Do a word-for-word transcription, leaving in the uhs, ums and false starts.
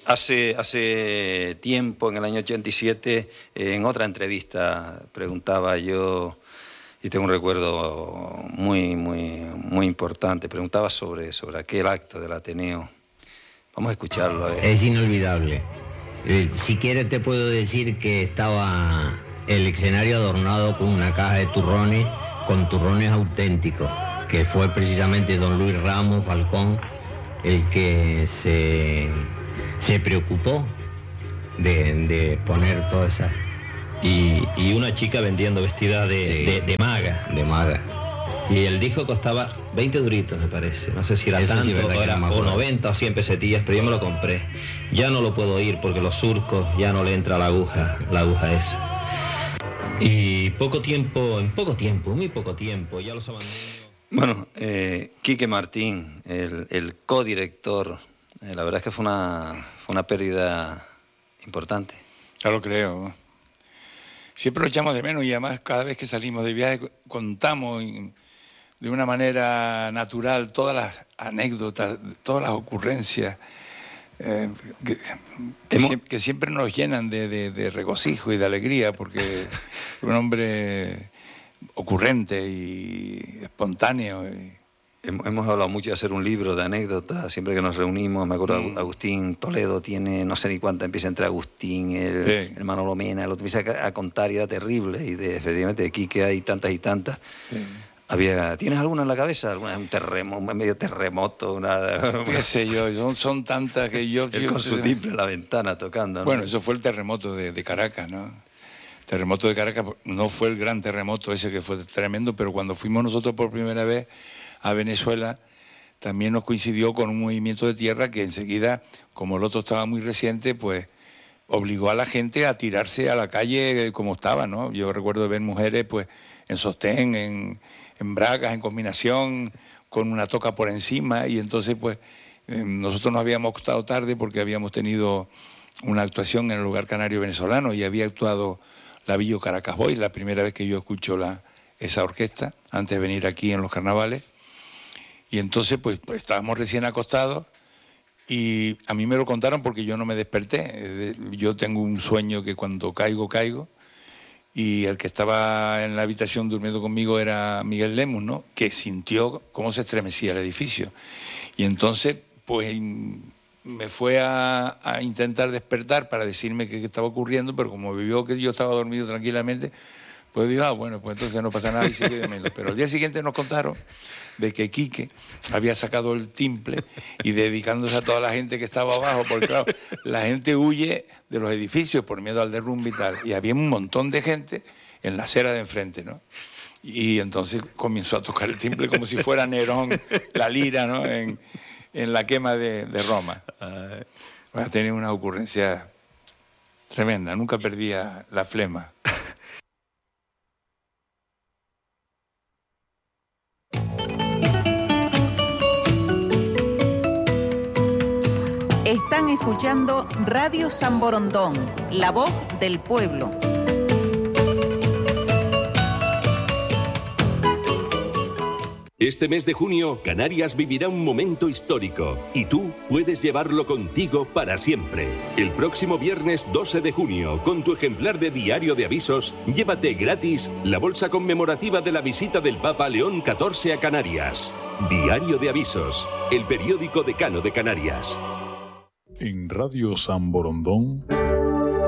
hace, hace tiempo, en el año ochenta y siete, en otra entrevista preguntaba yo, y tengo un recuerdo muy, muy, muy importante, preguntaba sobre, sobre aquel acto del Ateneo. Vamos a escucharlo. Eh. Es inolvidable. Eh, si quieres te puedo decir que estaba el escenario adornado con una caja de turrones, con turrones auténticos, que fue precisamente don Luis Ramos Falcón el que se, se preocupó de, de poner todas esas... Y, y una chica vendiendo vestida de, Sí. de, de maga. de maga. Y el disco costaba veinte duritos, me parece. No sé si era Eso sí, tanto, verdad o, que era, no me o acuerdo. noventa o cien pesetillas, pero yo me lo compré. Ya no lo puedo oír porque los surcos ya no le entra la aguja, la aguja esa. Y poco tiempo, en poco tiempo, muy poco tiempo, ya los abandono. Bueno, eh, Quique Martín, el, el codirector, eh, la verdad es que fue una, fue una pérdida importante. Ya lo creo. Siempre lo echamos de menos y además cada vez que salimos de viaje contamos de una manera natural todas las anécdotas, todas las ocurrencias eh, que, que, Hemos... sie- que siempre nos llenan de, de, de regocijo y de alegría, porque es un hombre ocurrente y espontáneo. Y... Hemos hablado mucho de hacer un libro de anécdotas, siempre que nos reunimos. Me acuerdo, Mm. Agustín Toledo tiene, no sé ni cuánta, empieza entre Agustín, el, Sí. el Manolo Mena, lo empieza a, a contar y era terrible. Y de, efectivamente de Quique hay tantas y tantas. Sí. Había, ¿tienes alguna en la cabeza? ¿Alguna, un terremoto, un medio terremoto? Una, ¿Qué sé yo? Son, son tantas que yo... él yo- con su timple en la ventana tocando, ¿no? Bueno, eso fue el terremoto de, de Caracas, ¿no? Terremoto de Caracas no fue el gran terremoto ese que fue tremendo, pero cuando fuimos nosotros por primera vez a Venezuela, también nos coincidió con un movimiento de tierra que enseguida, como el otro estaba muy reciente, pues obligó a la gente a tirarse a la calle como estaba, ¿no? Yo recuerdo ver mujeres pues en sostén, en, en bragas, en combinación, con una toca por encima, y entonces pues eh, nosotros nos habíamos acostado tarde porque habíamos tenido una actuación en el Hogar Canario Venezolano y había actuado la Villo Caracas Boys, la primera vez que yo escucho la, esa orquesta, antes de venir aquí en los carnavales. Y entonces pues, pues estábamos recién acostados y a mí me lo contaron porque yo no me desperté. Yo tengo un sueño que cuando caigo, caigo. Y el que estaba en la habitación durmiendo conmigo era Miguel Lemus, ¿no? Que sintió cómo se estremecía el edificio. Y entonces pues me fue a, a intentar despertar para decirme qué estaba ocurriendo, pero como vio que yo estaba dormido tranquilamente, pues dijo, ah, bueno, pues entonces no pasa nada y sigue de menos. Pero al día siguiente nos contaron de que Quique había sacado el timple y dedicándose a toda la gente que estaba abajo, porque claro, la gente huye de los edificios por miedo al derrumbe y tal. Y había un montón de gente en la acera de enfrente, ¿no? Y entonces comenzó a tocar el timple como si fuera Nerón, la lira, ¿no? En, en la quema de, de Roma. Pues tenía una ocurrencia tremenda, nunca perdía la flema. Están escuchando Radio San Borondón, la voz del pueblo. Este mes de junio, Canarias vivirá un momento histórico y tú puedes llevarlo contigo para siempre. El próximo viernes doce de junio, con tu ejemplar de Diario de Avisos, llévate gratis la bolsa conmemorativa de la visita del Papa León catorce a Canarias. Diario de Avisos, el periódico decano de Canarias. En Radio San Borondón,